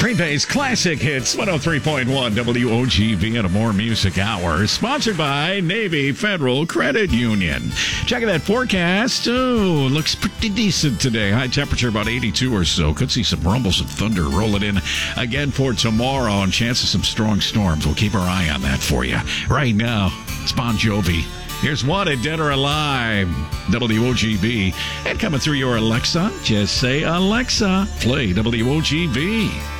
Green Bay's Classic Hits, 103.1 WOGV and a More Music Hour, sponsored by Navy Federal Credit Union. Checking that forecast. Oh, looks pretty decent today. High temperature about 82 or so. Could see some rumbles of thunder rolling in again for tomorrow, and chance of some strong storms. We'll keep our eye on that for you. Right now, it's Bon Jovi. Here's Wanted, Dead or Alive, WOGV. And coming through your Alexa, just say, Alexa, play WOGV.